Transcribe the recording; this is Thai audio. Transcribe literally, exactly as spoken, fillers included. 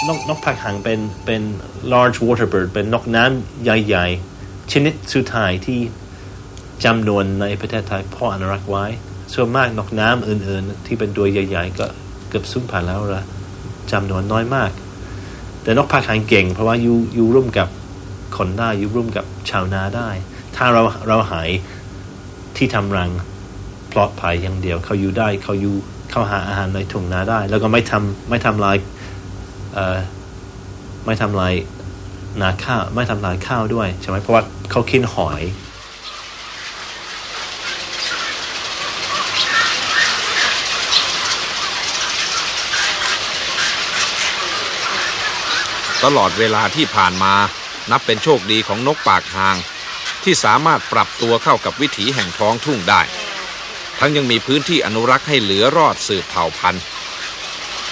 นกนกปากหางเป็นเป็น large water bird เป็นนกน้ำใหญ่ๆชนิดสุดท้ายที่จำนวนในประเทศไทยพ่ออนุรักษ์ไว้ส่วนมากนกน้ำอื่นๆที่เป็นตัวใหญ่ๆก็เกือบสูญพันธุ์แล้วละจำนวนน้อยมากแต่นกปากหางเก่งเพราะว่าอยู่อยู่ร่วมกับคนได้อยู่ร่วมกับชาวนาได้ถ้าเราเราหายที่ทำรังปลอดภัยอย่างเดียวเขาอยู่ได้เขาอยู่เขาหาอาหารในทุ่งนาได้แล้วก็ไม่ทำไม่ทำลายเอ่อไม่ทำลายนาข้าวไม่ทำลายข้าวด้วยใช่ไหมเพราะว่าเขากินหอยตลอดเวลาที่ผ่านมานับเป็นโชคดีของนกปากหางที่สามารถปรับตัวเข้ากับวิถีแห่งท้องทุ่งได้ทั้งยังมีพื้นที่อนุรักษ์ให้เหลือรอดสืบเผ่าพันธุ์